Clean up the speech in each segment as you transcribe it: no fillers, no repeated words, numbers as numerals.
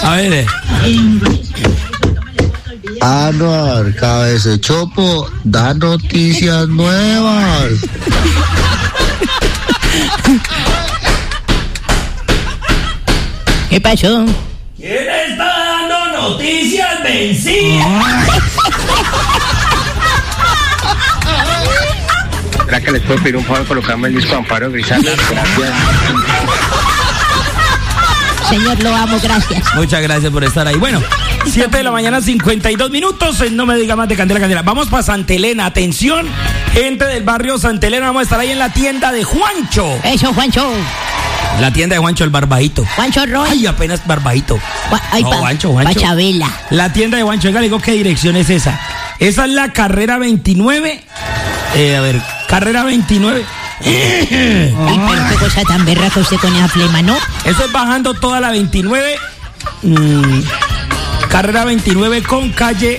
A ver. Anuar, cabeza chopo, da noticias nuevas. ¿Qué pasó? ¿Quién está dando noticias vencidas? ¿Será que les puedo pedir un favor colocarme el disco de Amparo Grisales? Gracias. Señor, lo amo, gracias. Muchas gracias por estar ahí. Bueno, 7 de la mañana, 52 minutos. No me diga más de Candela, Candela. Vamos para Santa Elena. Atención, gente del barrio Santa Elena. Vamos a estar ahí en la tienda de Juancho. Eso, Juancho. La tienda de Juancho, el Barbajito. Juancho Roy. Ay, apenas Barbajito. Juancho. Pachabela. La tienda de Juancho. Oiga, le digo, ¿qué dirección es esa? Esa es la carrera 29. Carrera 29. Ay, pero qué cosa tan berraca usted con esa flema, ¿no? Eso es bajando toda la 29. Carrera 29 con calle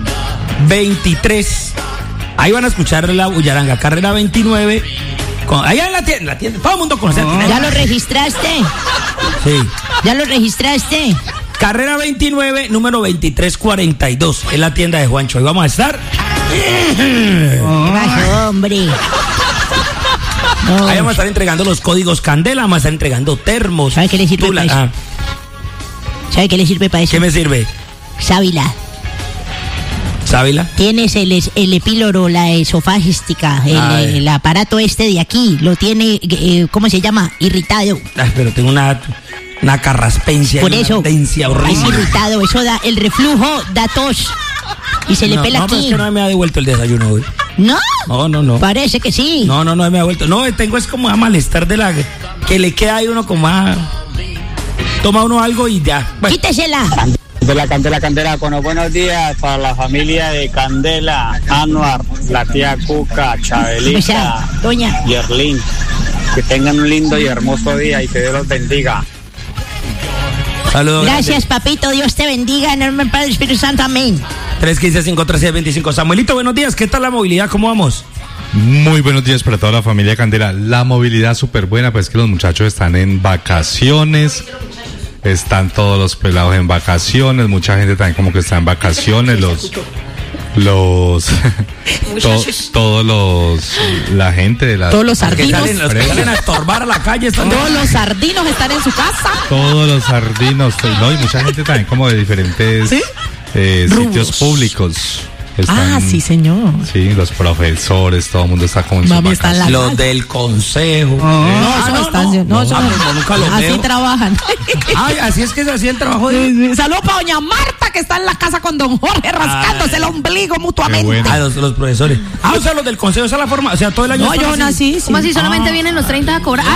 23. Ahí van a escuchar la bullaranga. Carrera 29. Allá en la tienda. Todo el mundo conoce. ¿Ya lo registraste? Sí. ¿Ya lo registraste? Carrera 29, número 2342. Es la tienda de Juancho. Ahí vamos a estar. ¿Qué pasó, hombre? No. Ahí vamos a estar entregando los códigos Candela, vamos a estar entregando termos. ¿Sabe qué le sirve para eso? ¿Sabe qué le sirve para eso? ¿Qué me sirve? Sábila. ¿Sábila? Tienes el epíloro, la esofágistica, el aparato este de aquí, lo tiene, ¿cómo se llama? Irritado. Pero tengo una carraspencia. Por eso, es irritado, eso da, el reflujo da tos. Y se le pela aquí. No, es que no me ha devuelto el desayuno hoy. ¿No? No. Parece que sí. No me ha devuelto. No, tengo es como a malestar de la que le queda ahí uno como a... Toma uno algo y ya. Bueno. Quítesela. Candela, con los buenos días para la familia de Candela, Anuar, la tía Cuca, Chabelita, doña Yerlin. Que tengan un lindo y hermoso día y que Dios los bendiga. Saludos. Gracias, papito. Dios te bendiga. En el nombre del Padre y Espíritu Santo. Amén. 315-536-25. Samuelito, buenos días. ¿Qué tal la movilidad? ¿Cómo vamos? Muy buenos días para toda la familia Candela. La movilidad súper buena, pues que los muchachos están en vacaciones. Están todos los pelados en vacaciones. Mucha gente también como que está en vacaciones. La gente de la... Todos los sardinos. Que salen a estorbar la calle. Todos los sardinos están en su casa. Todos los sardinos. No, y mucha gente también como de diferentes sitios públicos. Están, sí, señor. Sí, los profesores, todo el mundo está como en su vacaciones. Los del consejo. Nunca los así veo. Trabajan. Ay, así es que se hacía el trabajo. Saludos para doña Marta, que está en la casa con don Jorge, rascándose el ombligo mutuamente. Bueno. Los profesores. O sea, los del consejo, esa es la forma. O sea, todo el año. No, yo nací. Sí. ¿Cómo así? Solamente vienen los 30 a cobrar.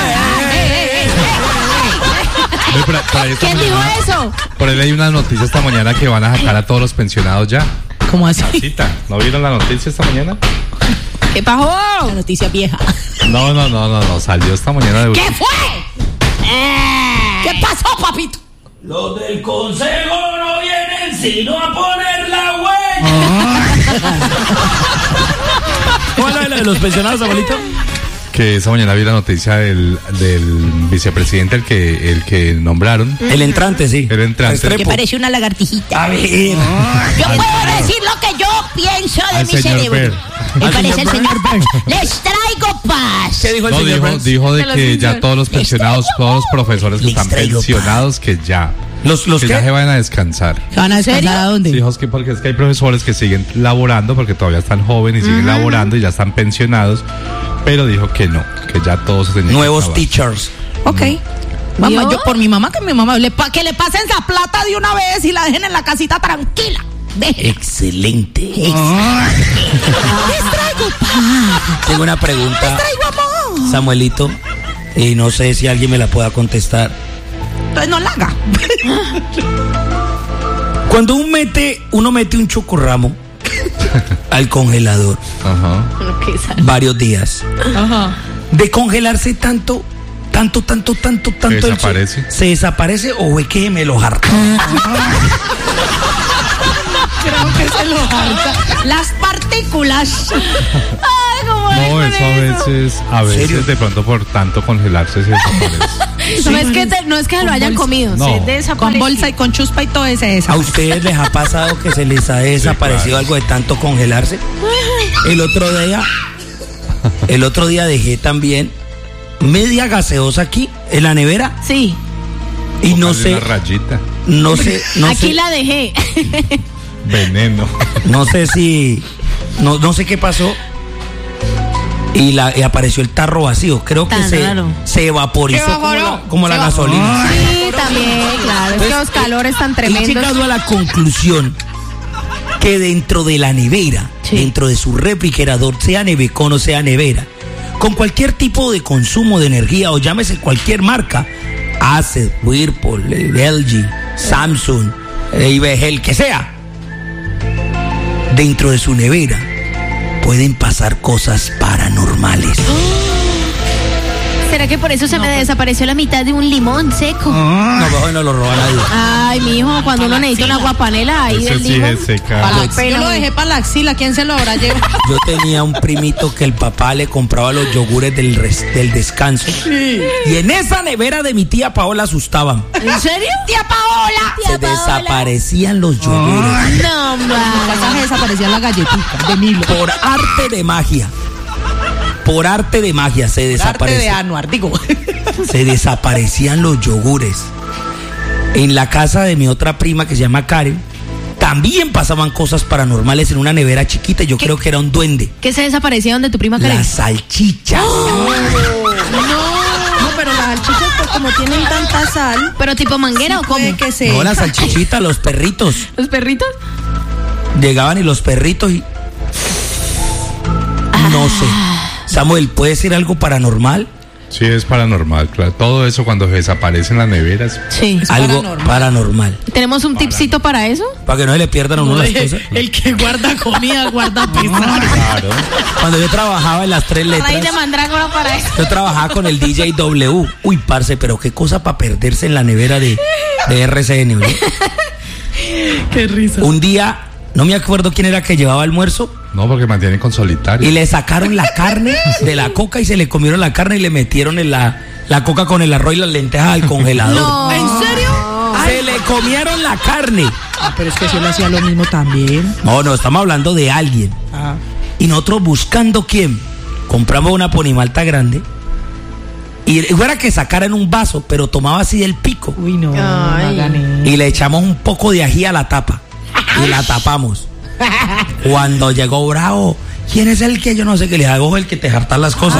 ¿Quién dijo eso? Por ahí hay una noticia esta mañana que van a sacar a todos los pensionados ya. ¿Cómo así? ¿No vieron la noticia esta mañana? ¿Qué pasó? La noticia vieja. No, salió esta mañana de... ¿Qué fue? ¿Qué pasó, papito? Los del consejo no vienen sino a poner la huella. ¿Cuál es la de los pensionados, abuelito? Que esa mañana vi la noticia del vicepresidente, el que nombraron. El entrante, sí. El entrante. Que parece una lagartijita. A ver. Yo puedo decir lo que yo pienso de mi cerebro. Me parece el señor Berg. Les traigo paz. ¿Qué dijo el señor Berg? Dijo de que ya todos los pensionados, todos los profesores que están pensionados, que ya... ¿Los que ya se van a descansar. ¿Se van a descansar a dónde? Sí, porque es que hay profesores que siguen laborando porque todavía están jóvenes y siguen laborando y ya están pensionados, pero dijo que no, que ya todos se tenían nuevos teachers. Ok. Mamá, yo por mi mamá, que le pasen esa plata de una vez y la dejen en la casita tranquila. Dejen. Excelente. Les traigo paz. Tengo una pregunta. Les traigo amor. Samuelito, y no sé si alguien me la pueda contestar. Entonces no la haga. Cuando uno mete un chocorramo al congelador, varios días, de congelarse tanto, ¿desaparece? ¿Se desaparece o es que me lo harta? Creo que se lo harta. Las partículas. Ay, ¿cómo es No, con eso a veces de pronto por tanto congelarse se desaparece. No es que se lo hayan comido, No. se Con desapareció. bolsa y con chuspa y todo ese ¿A ustedes les ha pasado que se les ha desaparecido algo de tanto congelarse? El otro día dejé también media gaseosa aquí en la nevera Sí, y no Póngale sé, una rayita, no aquí sé, la dejé. veneno. no sé si, no sé qué pasó y apareció el tarro vacío. Creo que Tan raro. se vaporizó como la gasolina. Sí, también, claro. Es que los calores tan He tremendos. llegado a la conclusión que dentro de la nevera, Sí. dentro de su refrigerador, sea nevecón o sea nevera, con cualquier tipo de consumo de energía o llámese cualquier marca, Acer, Whirlpool, LG, Samsung, IBG, el que sea, dentro de su nevera pueden pasar cosas paranormales. ¿Será que por eso se me desapareció la mitad de un limón seco? No, pues hoy no lo roba nadie. Ay, mijo, cuando uno necesita una guapanela ahí Eso del sí limón. es seca. Para Ay, yo lo dejé para la axila, ¿quién se lo habrá llevado? Yo tenía un primito que el papá le compraba los yogures del descanso. Y en esa nevera de mi tía Paola asustaban. ¿En serio? ¡Tía Paola! Se desaparecían los yogures. No, En la casa se desaparecían las galletitas de Milo. Por arte de magia. Por arte de magia se Arte de desaparecían. Anuar, digo. Se desaparecían los yogures. En la casa de mi otra prima que se llama Karen, también pasaban cosas paranormales en una nevera chiquita. Yo creo que era un duende. ¿Qué se desaparecía donde tu prima Karen? Las salchichas. No, pero las salchichas, pues, como tienen tanta sal, ¿Pero tipo manguera o cómo? puede que se... No, las salchichitas, los perritos. ¿Los perritos? Llegaban y los perritos y... No sé. Samuel, ¿puede ser algo paranormal? Sí, es paranormal, claro. Todo eso cuando se desaparecen las neveras. Sí. Algo paranormal. ¿Tenemos un tipcito para eso? Para que no se le pierdan a uno las cosas. El que guarda comida, guarda pesar. Claro. Cuando yo trabajaba en las tres Raíz de letras, mandrágora para eso. yo trabajaba con el DJ W. Uy, parce, pero qué cosa para perderse en la nevera de RCN, ¿no? Qué risa. Un día, no me acuerdo quién era que llevaba almuerzo, No, porque mantienen con solitario. y le sacaron la carne de la coca y se le comieron la carne y le metieron en la coca con el arroz y las lentejas al congelador. No. ¿En serio? Se le comieron la carne. Ah, pero es que si él hacía lo mismo también. No, estamos hablando de alguien. Ah. Y nosotros buscando quién, compramos una ponimalta grande y fuera que sacara en un vaso, pero tomaba así del pico Uy, no, Ay. no hagan eso. y le echamos un poco de ají a la tapa y la tapamos. Cuando llegó Bravo, ¿quién es el que yo no sé que le hago el que te jartan las cosas?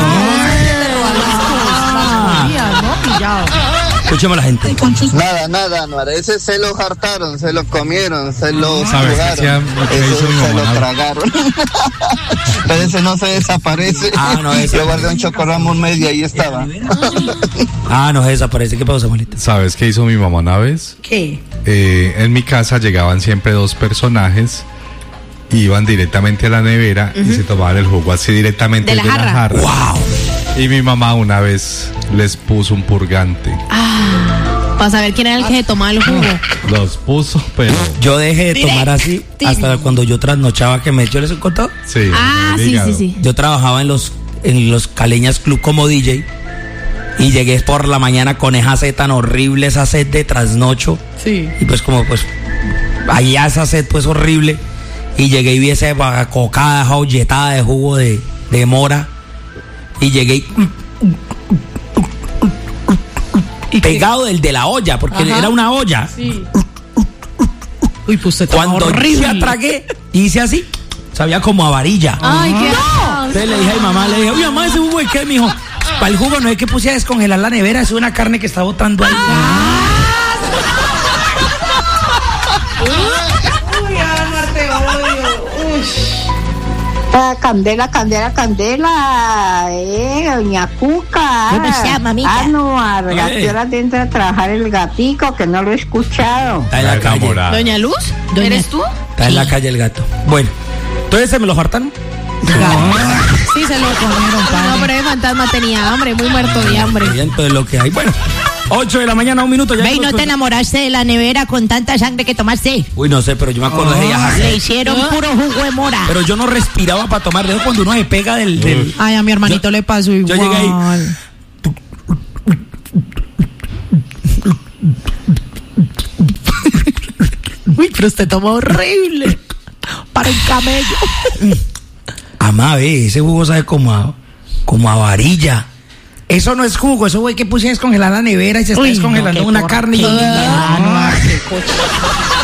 Escúcheme a la gente. Nada, Anuar. Ese se lo hartaron, se lo comieron, se lo ¿Sabes qué hacía? jugaron. Lo que Eso hizo mi se lo mamá. tragaron. Pero ese no se desaparece. Ah, no, ese- Yo guardé un chocorramo un mes y ahí estaba. Ah, no, se desaparece. ¿Qué pasó, Samuelita? ¿Sabes qué hizo mi mamá una vez? ¿Qué? En mi casa llegaban siempre dos personajes, iban directamente a la nevera y se tomaban el jugo así directamente De la jarra. ¡Wow! Y mi mamá una vez les puso un purgante. Para saber quién era el que tomaba el jugo. Los puso, pero Yo dejé de tomar así hasta cuando yo trasnochaba ¿yo les he contado? sí. Ah, el sí, hígado. sí, sí. Yo trabajaba en los Caleñas Club como DJ y llegué por la mañana con esa sed tan horrible, esa sed de trasnocho. Sí. Y pues como pues allá esa sed pues horrible y llegué y vi esa cocada, esa olletada de jugo de mora y llegué y pegado del de la olla porque Ajá. era una olla. Sí. Uy, pues se Cuando horrible. ya tragué hice así, sabía como a varilla. Ay, qué Entonces le dije a mi mamá, le dije, oye mamá, ese jugo es qué, mijo. Para el jugo no es que puse a descongelar la nevera, es una carne que está botando ahí. Uy, Anuar, te odio. Candela, doña Cuca. ¿Cómo está, mamita? Anuar, ¿a Oye. qué hora entra a trabajar el gatico? Que no lo he escuchado. Está en la Está calle. enamorada. ¿Doña Luz? ¿Eres tú? Está en la calle el gato. Bueno, entonces se me lo hartaron. Sí, se lo comieron, No, padre. pero el fantasma tenía hambre, muy muerto de hambre. Y entonces lo que hay. Bueno, 8 de la mañana, 1 minuto. Ve, ¿no te enamoraste de la nevera con tanta sangre que tomaste? Uy, no sé, pero yo me acuerdo de ella. Le hicieron puro jugo de mora. Pero yo no respiraba para tomar. De cuando uno se pega del... Ay, a mi hermanito le pasó igual. Yo llegué ahí. Uy, pero usted tomó horrible. Para un camello. Amá, ve, ese jugo sabe como a varilla. Eso no es jugo, eso güey que puse a descongelar la nevera y se está descongelando una carne. Qué